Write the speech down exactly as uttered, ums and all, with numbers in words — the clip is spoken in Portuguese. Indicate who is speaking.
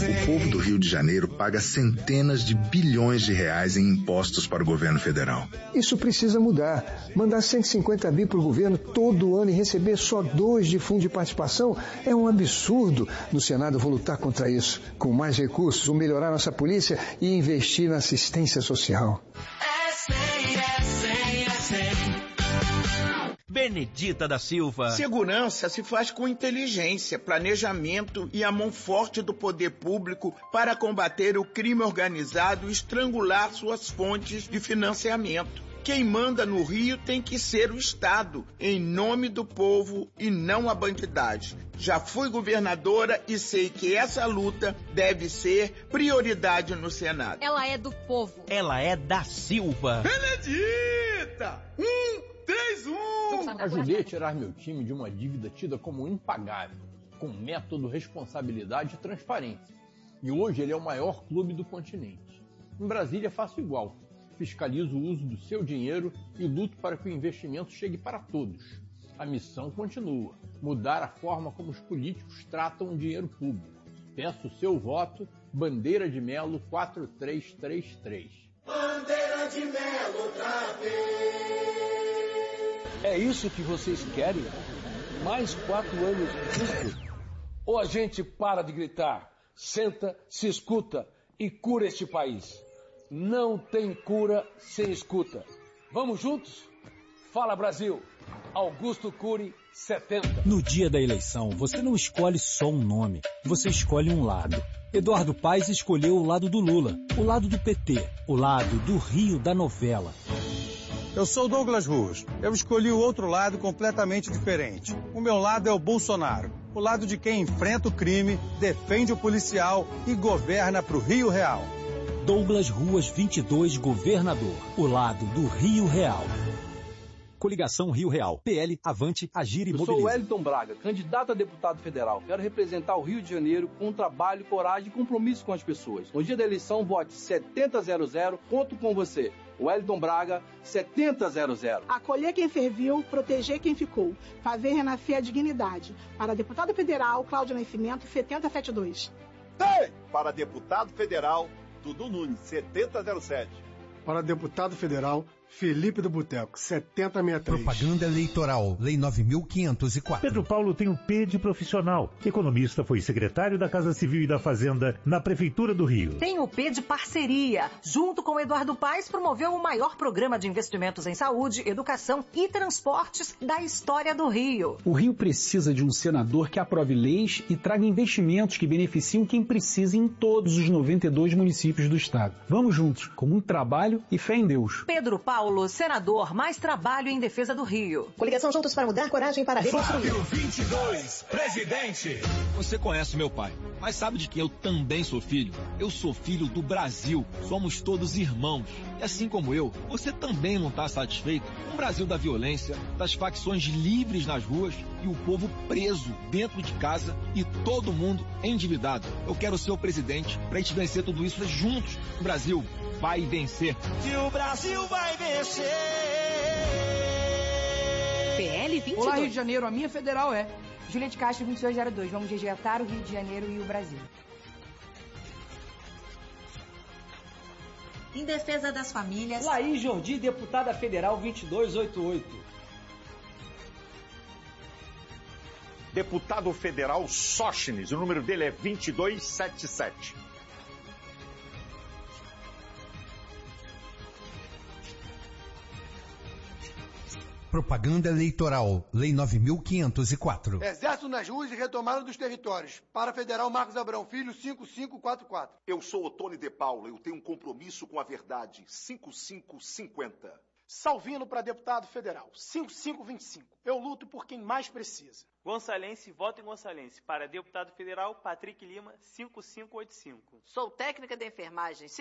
Speaker 1: O povo do Rio de Janeiro paga centenas de bilhões de reais em impostos para o governo federal.
Speaker 2: Isso precisa mudar. Mandar cento e cinquenta bi para o governo todo ano e receber só dois de fundo de participação é um absurdo. No Senado eu vou lutar contra isso. Com mais recursos, vou melhorar nossa polícia e investir na assistência social.
Speaker 3: É cem, é cem, é cem.
Speaker 4: Benedita da Silva.
Speaker 5: Segurança se faz com inteligência, planejamento e a mão forte do poder público para combater o crime organizado e estrangular suas fontes de financiamento. Quem manda no Rio tem que ser o Estado, em nome do povo e não a bandidagem. Já fui governadora e sei que essa luta deve ser prioridade no Senado.
Speaker 6: Ela é do povo.
Speaker 4: Ela é da Silva.
Speaker 7: Benedita! Um! três um!
Speaker 8: Ajudei a tirar meu time de uma dívida tida como impagável, com método, responsabilidade e transparência. E hoje ele é o maior clube do continente. Em Brasília faço igual. Fiscalizo o uso do seu dinheiro e luto para que o investimento chegue para todos. A missão continua: mudar a forma como os políticos tratam o dinheiro público. Peço o seu voto, Bandeira de Melo quatro três três três.
Speaker 3: Bandeira de Melo outra vez.
Speaker 9: É isso que vocês querem? Mais quatro anos disso? Ou a gente para de gritar, senta, se escuta e cura este país? Não tem cura sem escuta. Vamos juntos? Fala, Brasil! Augusto Cury, setenta.
Speaker 10: No dia da eleição, você não escolhe só um nome, você escolhe um lado. Eduardo Paes escolheu o lado do Lula, o lado do P T, o lado do Rio da novela.
Speaker 11: Eu sou Douglas Ruas. Eu escolhi o outro lado completamente diferente. O meu lado é o Bolsonaro. O lado de quem enfrenta o crime, defende o policial e governa pro Rio Real.
Speaker 10: Douglas Ruas vinte e dois, governador. O lado do Rio Real. Coligação Rio Real. P L, Avante, Agir e Mobiliza.
Speaker 12: Eu sou Wellington Braga, candidato a deputado federal. Quero representar o Rio de Janeiro com trabalho, coragem e compromisso com as pessoas. No dia da eleição, vote setenta zero zero. Conto com você. Wellington Braga, setenta zero zero.
Speaker 13: Acolher quem serviu, proteger quem ficou. Fazer renascer a dignidade. Para deputado federal, Cláudio Nascimento, setenta setenta e dois.
Speaker 14: Ei! Para deputado federal, Dudu Nunes, setenta zero sete.
Speaker 15: Para deputado federal, Felipe do Boteco, setenta sessenta e três.
Speaker 16: Propaganda eleitoral, Lei nove mil quinhentos e quatro.
Speaker 17: Pedro Paulo tem o P de profissional. Economista, foi secretário da Casa Civil e da Fazenda na Prefeitura do Rio.
Speaker 18: Tem o P de parceria. Junto com Eduardo Paes, promoveu o maior programa de investimentos em saúde, educação e transportes da história do Rio.
Speaker 19: O Rio precisa de um senador que aprove leis e traga investimentos que beneficiem quem precisa em todos os noventa e dois municípios do estado. Vamos juntos, com muito trabalho e fé em Deus.
Speaker 18: Pedro Paulo, senador, mais trabalho em defesa do Rio.
Speaker 20: Coligação Juntos para Mudar, coragem para reconstruir.
Speaker 3: Fábio vinte e dois, presidente.
Speaker 21: Você conhece meu pai, mas sabe de que eu também sou filho? Eu sou filho do Brasil. Somos todos irmãos. E assim como eu, você também não está satisfeito com o Brasil da violência, das facções livres nas ruas e o povo preso dentro de casa e todo mundo endividado. Eu quero ser o presidente para a gente vencer tudo isso juntos. O Brasil vai vencer.
Speaker 3: E o Brasil vai vencer.
Speaker 6: P L vinte e dois.
Speaker 22: Olá, Rio de Janeiro, a minha federal é Juliette Castro vinte e dois zero dois. Vamos resgatar o Rio de Janeiro e o Brasil.
Speaker 18: Em defesa das famílias.
Speaker 23: Laís Jordi, deputada federal vinte e dois oitenta e oito.
Speaker 14: Deputado federal Sócines, o número dele é vinte e dois setenta e sete.
Speaker 16: Propaganda eleitoral, Lei nove mil quinhentos e quatro.
Speaker 24: Exército nas ruas e retomada dos territórios. Para Federal Marcos Abrão Filho, cinco cinco quatro quatro.
Speaker 14: Eu sou Otone de Paula, eu tenho um compromisso com a verdade, cinco cinco cinquenta.
Speaker 25: Salvino para deputado federal, cinco cinco vinte e cinco. Eu luto por quem mais precisa.
Speaker 26: Gonçalense, voto em Gonçalense. Para deputado federal, Patrick Lima, cinco cinco oitenta e cinco.
Speaker 27: Sou técnica de enfermagem.